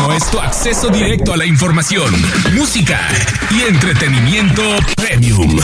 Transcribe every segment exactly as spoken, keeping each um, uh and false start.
Último es tu acceso directo a la información, música y entretenimiento premium.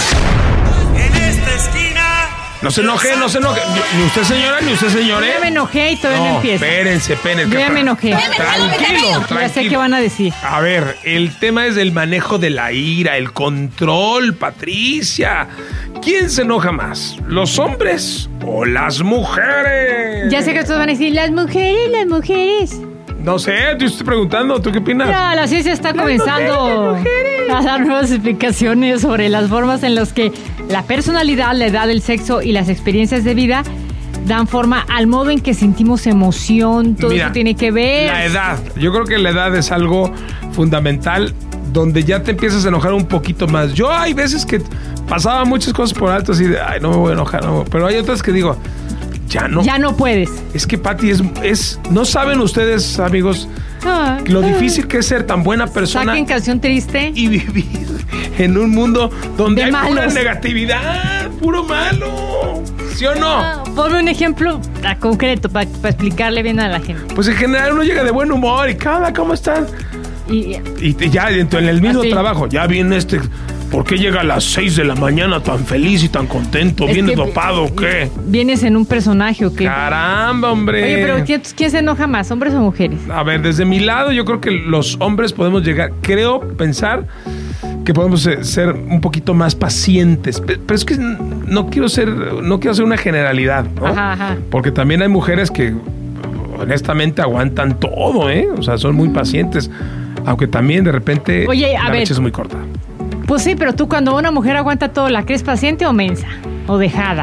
En esta esquina. No se enoje, no se enoje. Ni usted, señora, ni usted, señor. Yo ya me enojé y todavía no, no empieza. Espérense, espérense. Yo ya me enojé. Tranquilo, tranquilo. Ya sé qué van a decir. A ver, el tema es el manejo de la ira, el control, Patricia. ¿Quién se enoja más? ¿Los hombres o las mujeres? Ya sé que todos van a decir, las mujeres, las mujeres. No sé, te estoy preguntando, ¿tú qué opinas? Ya, la ciencia está las comenzando mujeres, a dar nuevas explicaciones sobre las formas en las que la personalidad, la edad, el sexo y las experiencias de vida dan forma al modo en que sentimos emoción. Todo Mira, eso tiene que ver. La edad. Yo creo que la edad es algo fundamental donde ya te empiezas a enojar un poquito más. Yo hay veces que pasaba muchas cosas por alto así de, ay, no me voy a enojar, no. Pero hay otras que digo, ya no. Ya no puedes. Es que, Pati, es, es... ¿No saben ustedes, amigos, ah, lo ah. difícil que es ser tan buena persona? Saquen canción triste. Y vivir en un mundo donde de hay malos. Pura negatividad, puro malo. ¿Sí o no? Ah, ponme un ejemplo a concreto para pa explicarle bien a la gente. Pues en general uno llega de buen humor y cada, ¿cómo están? Y, y, y ya en el mismo así. trabajo, ya viene este... ¿Por qué llega a las seis de la mañana tan feliz y tan contento? Es ¿Vienes dopado o qué? ¿Vienes en un personaje o qué? ¡Caramba, hombre! Oye, pero ¿quién, ¿quién se enoja más, hombres o mujeres? A ver, desde mi lado yo creo que los hombres podemos llegar, creo, pensar que podemos ser un poquito más pacientes. Pero es que no quiero ser, no quiero hacer una generalidad, ¿no? Ajá, ajá. Porque también hay mujeres que honestamente aguantan todo, ¿eh? O sea, son muy pacientes. Aunque también de repente Oye, a la ver, leche es muy corta. Pues sí, pero tú cuando una mujer aguanta todo, ¿la crees paciente o mensa? ¿O dejada?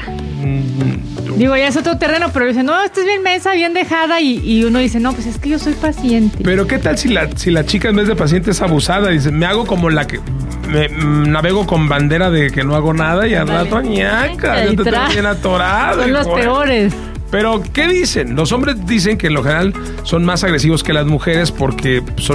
Mm, Digo, ya es otro terreno, pero dicen, no, esta es bien mensa, bien dejada, y, y uno dice, no, pues es que yo soy paciente. Pero ¿qué tal si la, si la chica en vez de paciente es abusada? Dice, me hago como la que... Me, mm, navego con bandera de que no hago nada y al vale. rato ñaca, yo te tengo bien atorado. Son los peores. Pero, ¿qué dicen? Los hombres dicen que en lo general son más agresivos que las mujeres porque son